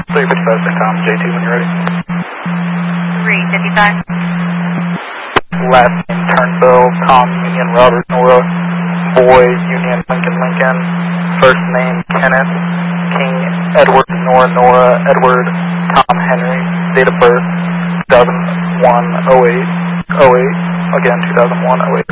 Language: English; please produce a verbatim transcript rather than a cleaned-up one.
three fifty-five, Saint Tom, J two when you're ready. three fifty-five. Last name Turnbull, Tom, Union, Robert, Nora, Boy, Union, Lincoln, Lincoln. First name Kenneth, King, Edward, Nora, Nora, Edward, Tom, Henry. Date of birth, two thousand one oh eight, oh eight, again two thousand one oh eight.